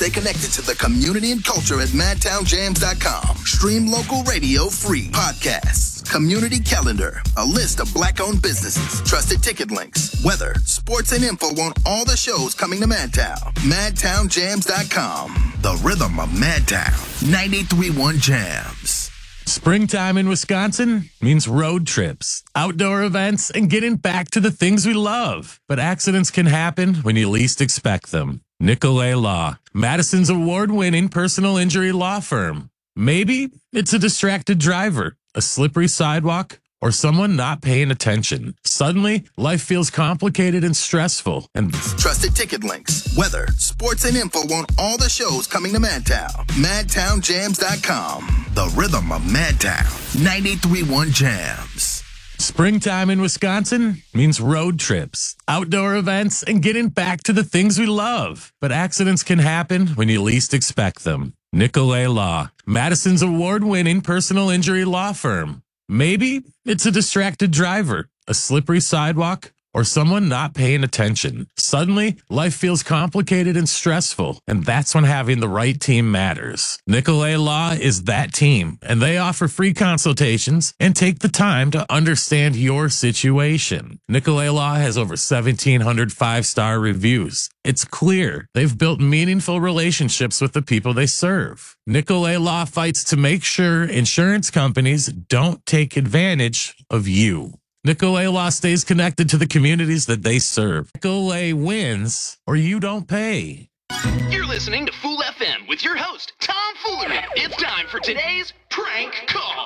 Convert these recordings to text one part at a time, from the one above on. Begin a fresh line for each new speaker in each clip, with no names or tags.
Stay connected to the community and culture at madtownjams.com. Stream local radio free. Podcasts, community calendar, a list of Black-owned businesses, trusted ticket links, weather, sports, and info on all the shows coming to Madtown. madtownjams.com. The rhythm of Madtown. 93.1 Jams.
Springtime in Wisconsin means road trips, outdoor events, and getting back to the things we love. But accidents can happen when you least expect them. Nicolay Law, Madison's award-winning personal injury law firm. Maybe it's a distracted driver, a slippery sidewalk, or someone not paying attention. Suddenly, life feels complicated and stressful. And
trusted ticket links, weather, sports, and info on all the shows coming to Madtown. madtownjams.com. The rhythm of Madtown. 93.1 Jams.
Springtime in Wisconsin means road trips, outdoor events, and getting back to the things we love. But accidents can happen when you least expect them. Nicolay Law, Madison's award-winning personal injury law firm. Maybe it's a distracted driver, a slippery sidewalk, or someone not paying attention. Suddenly, life feels complicated and stressful, and that's when having the right team matters. Nicolay Law is that team, and they offer free consultations and take the time to understand your situation. Nicolay Law has over 1,700 five-star reviews. It's clear they've built meaningful relationships with the people they serve. Nicolay Law fights to make sure insurance companies don't take advantage of you. Nicolay Law stays connected to the communities that they serve. Nicolay wins, or you don't pay.
You're listening to Fool FM with your host, Tom Foolery. It's time for today's prank call.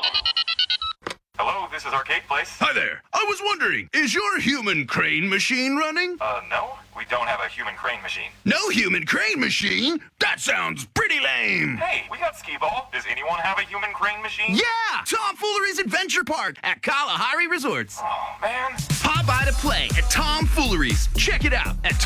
Hello, this is Arcade Place.
Hi there. I was wondering, is your human crane machine running?
No, we don't have a human crane machine.
No human crane machine? That sounds pretty lame.
Hey, we got skee-ball. Does anyone have a human crane machine?
Yeah! Tom Foolery's Adventure Park at Kalahari Resorts.
Oh, man.
Pop by to play at Tom Foolery's. Check it out at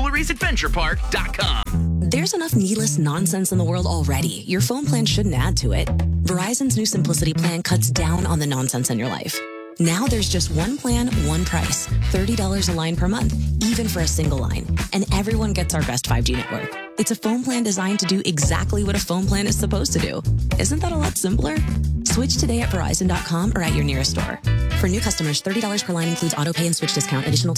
TomFoolery'sAdventurePark.com.
There's enough needless nonsense in the world already. Your phone plan shouldn't add to it. Verizon's new Simplicity plan cuts down on the nonsense in your life. Now there's just one plan, one price. $30 a line per month, even for a single line. And everyone gets our best 5G network. It's a phone plan designed to do exactly what a phone plan is supposed to do. Isn't that a lot simpler? Switch today at Verizon.com or at your nearest store. For new customers, $30 per line includes auto pay and switch discount. Additional